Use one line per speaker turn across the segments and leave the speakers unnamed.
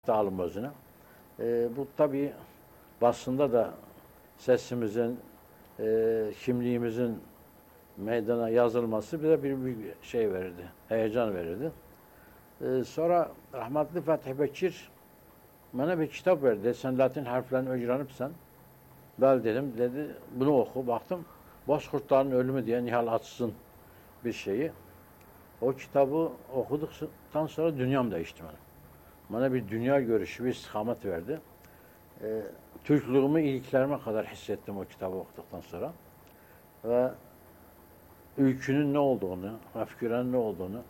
alım özüne. Bu tabii basında da sesimizin, kimliğimizin meydana yazılması bize bir şey verirdi, heyecan verirdi. Sonra rahmetli Fethi Bekir bana bir kitap verdi. Sen Latin harflerini öğrenipsen, ben dedim, dedi, bunu oku. Baktım, Bozkurtların Ölümü diye Nihal Atsız'ın bir şeyi. O kitabı okuduktan sonra dünyam değişti benim. Bana bir dünya görüşü, bir istikamet verdi. Türklüğümü iliklerime kadar hissettim o kitabı okuduktan sonra. Ve ülkünün ne olduğunu, mefkürenin ne olduğunu,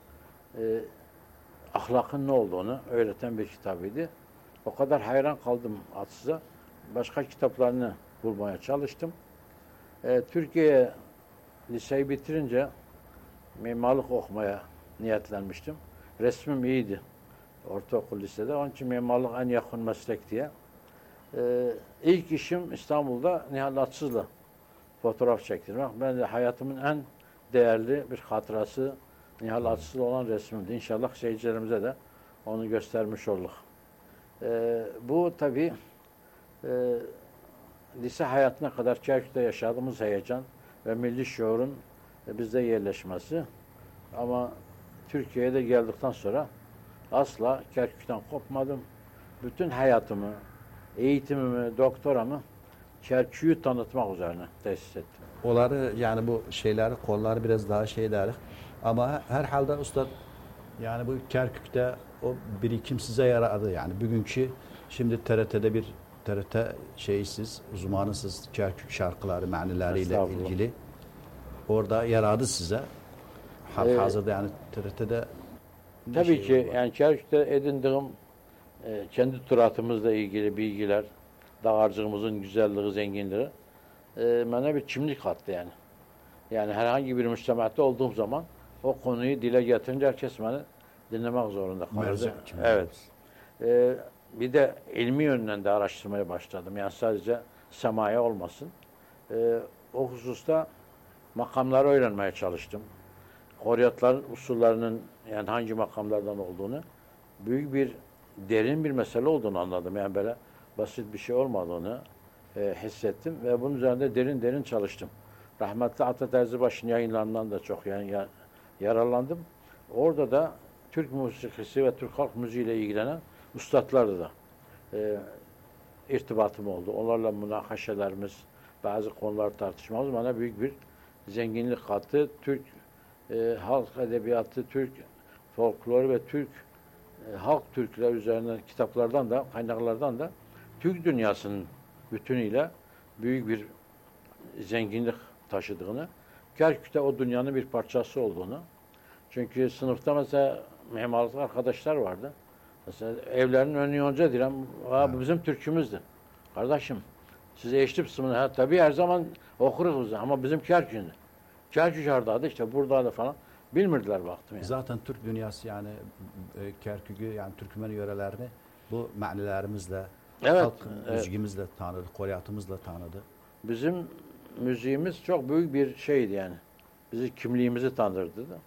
ahlakın ne olduğunu öğreten bir kitabıydı. O kadar hayran kaldım Atsız'a. Başka kitaplarını bulmaya çalıştım. Türkiye'ye liseyi bitirince mimarlık okumaya niyetlenmiştim. Resmim iyiydi ortaokul lisede. Onun için mimarlık en yakın meslek diye. İlk işim İstanbul'da Nihal Atsız'la fotoğraf çektirmek. Ben de hayatımın en değerli bir hatırası Nihal Atsız'la olan resmimdi. İnşallah seyircilerimize de onu göstermiş olduk. Bu tabii lise hayatına kadar Kerkük'te yaşadığımız heyecan ve milli şuurun bizde yerleşmesi. Ama Türkiye'ye de geldikten sonra asla Kerkük'ten kopmadım. Bütün hayatımı, eğitimimi, doktoramı Kerkük'ü tanıtmak üzerine tesis ettim.
Onları yani bu şeyleri, kolları biraz daha şey derik. Ama herhalde usta yani bu Kerkük'te o birikim size yaradı. Yani bugünkü şimdi TRT'de bir TRT şeysiz, uzmanısız Kerkük şarkıları, manileriyle ilgili orada yaradı size. Hazırda yani TRT'de
tabii ki var. Yani Kerkük'te edindiğim kendi turatımızla ilgili bilgiler, dağarcığımızın güzelliği, zenginliği bana bir kimlik kattı yani. Yani herhangi bir müstemahta olduğum zaman o konuyu dile getirince herkes beni dinlemek zorunda kalırdı. Evet. Bir de ilmi yönden de araştırmaya başladım. Yani sadece semaya olmasın. O hususta makamları öğrenmeye çalıştım. Horyatların usullarının yani hangi makamlardan olduğunu büyük bir derin bir mesele olduğunu anladım. Yani böyle basit bir şey olmadığını hissettim ve bunun üzerinde derin çalıştım. Rahmetli Atat Erzibaş'ın yayınlarından da çok yararlandım. Orada da Türk musikisi ve Türk halk müziği ile ilgilenen ustalarla da irtibatım oldu. Onlarla münakaşalarımız, bazı konular tartışmamız bana büyük bir zenginlik kattı. Türk halk edebiyatı, Türk folkloru ve Türk halk türküler üzerinden kitaplardan da, kaynaklardan da Türk dünyasının bütünüyle büyük bir zenginlik taşıdığını, Kerkük'te o dünyanın bir parçası olduğunu. Çünkü sınıfta mesela mimarlık arkadaşlar vardı. Mesela evlerinin önünü yonca diren, bu bizim türkümüzdü. Kardeşim, size eşli kısmını, tabii her zaman okuruz ama bizim Kerkük'ündü. Kerkük Harda'da işte buradaydı falan. Bilmirdiler baktım yani.
Zaten Türk dünyası yani Kerkük'ü yani Türkmen yörelerini bu manilerimizle, halk müziğimizle tanıdı, koryatımızla tanıdı.
Bizim müziğimiz çok büyük bir şeydi yani. Bizi kimliğimizi tanırdı da.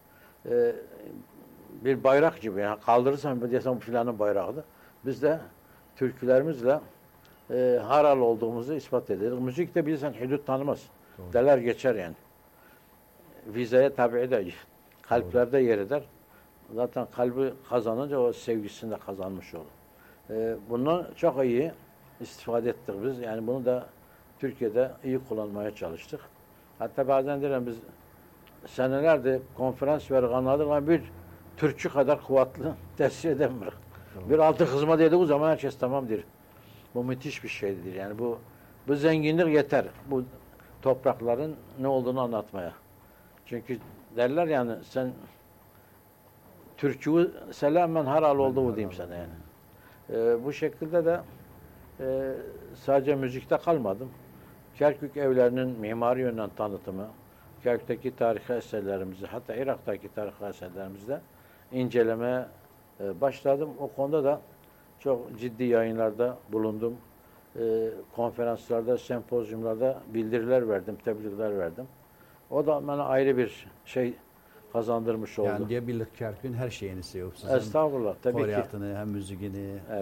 Bir bayrak gibi yani kaldırırsan diyesem bu filanın bayrağıdı. Biz de türkülerimizle haral olduğumuzu ispat ederiz. Müzik de bilirsen hudut tanımaz. Doğru. Deler geçer yani. Vizeye tabi de kalplerde yer eder. Zaten kalbi kazanınca o sevgisini de kazanmış olur. Bundan çok iyi istifade ettik biz. Yani bunu da Türkiye'de iyi kullanmaya çalıştık. Hatta bazen diyorum biz senelerde konferans verip anladık ama bir Türkçü kadar kuvvetli tesir edemiyoruz. Bir altı hızma dediği zaman herkes tamam der. Bu müthiş bir şeydir. Yani bu zenginlik yeter. Bu toprakların ne olduğunu anlatmaya. Çünkü derler yani sen Türkçü'yü selamen haral olduğu diyeyim sana yani. Bu şekilde de sadece müzikte kalmadım. Kerkük evlerinin mimari yönden tanıtımı, Kerkük'teki tarihi eserlerimizi, hatta Irak'taki tarihi eserlerimizde incelemeye başladım. O konuda da çok ciddi yayınlarda bulundum. Konferanslarda, sempozyumlarda bildiriler verdim, tebliğler verdim. O da bana ayrı bir şey kazandırmış oldu.
Yani diyebilir Kerkük'ün her şeyini seviyor. Sizin
Estağfurullah, tabii ki.
hayatını hem müziğini